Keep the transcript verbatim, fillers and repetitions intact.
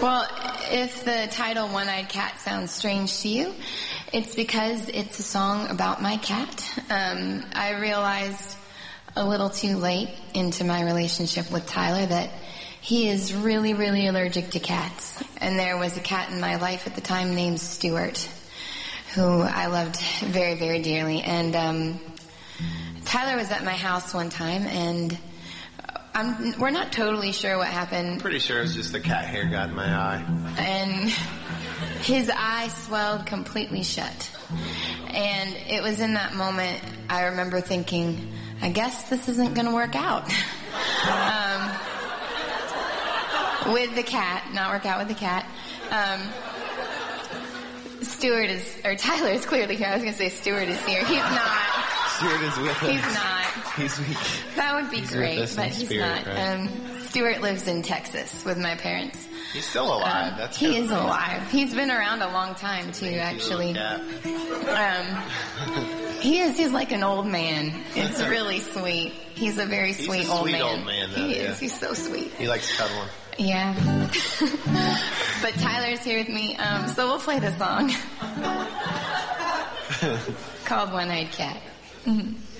Well, if the title One-Eyed Cat sounds strange to you, it's because it's a song about my cat. Um, I realized a little too late into my relationship with Tyler that he is really, really allergic to cats. And there was a cat in my life at the time named Stuart, who I loved very, very dearly. And um, Tyler was at my house one time, and I'm, we're not totally sure what happened. Pretty sure it's just the cat hair got in my eye. And his eye swelled completely shut. And it was in that moment I remember thinking, I guess this isn't going to work out. um, with the cat, not work out with the cat. Um, Stuart is, or Tyler is clearly here. I was going to say Stuart is here. He's not. Stuart is with us. He's not. He's weak. That would be he's great, but he's spirit, not. Right? Um, Stuart lives in Texas with my parents. He's still alive. Um, That's he is crazy. alive. He's been around a long time too, actually. Um, he is. He's like an old man. It's really sweet. He's a very He's sweet, a old, sweet man. old man. Though, He yeah. is. He's so sweet. He likes cuddling. Yeah. But Tyler's here with me, um, so we'll play the song called One-Eyed Cat. Mm-hmm.